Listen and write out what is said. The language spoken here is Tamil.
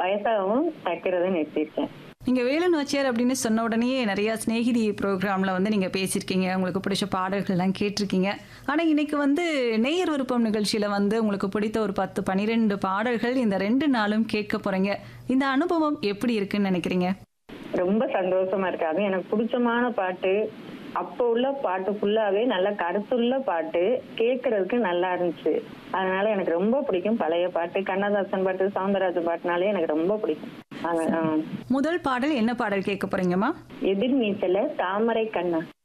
வயசாகவும் தைக்கிறத நிறுத்திருக்கேன். நீங்க வேலு நாச்சியார் அப்படின்னு சொன்ன உடனேயே நிறைய சிநேகிதி ப்ரோக்ராம்ல வந்து நீங்க பேசியிருக்கீங்க. உங்களுக்கு பிடிச்ச பாடல்கள்லாம் கேட்டிருக்கீங்க. ஆனா இன்னைக்கு வந்து நேயர் விருப்பம் நிகழ்ச்சியில வந்து உங்களுக்கு பிடித்த ஒரு 10, 12 பாடல்கள் இந்த 2 நாளும் கேட்க போறீங்க. இந்த அனுபவம் எப்படி இருக்குன்னு நினைக்கிறீங்க? ரொம்ப சந்தோஷமா இருக்கு. அது எனக்கு பிடிச்சமான பாட்டு. அப்போ உள்ள பாட்டு ஃபுல்லாவே நல்ல கருத்துள்ள பாட்டு, கேட்கறதுக்கு நல்லா இருந்துச்சு. அதனால எனக்கு ரொம்ப பிடிக்கும் பழைய பாட்டு. கண்ணதாசன் பாட்டு, சவுந்தரராஜன் பாட்டுனாலே எனக்கு ரொம்ப பிடிக்கும். முதல் பாடல் என்ன பாடல் கேட்க போறீங்கம்மா? எதிர் நீச்சல தாமரை கண்ணா.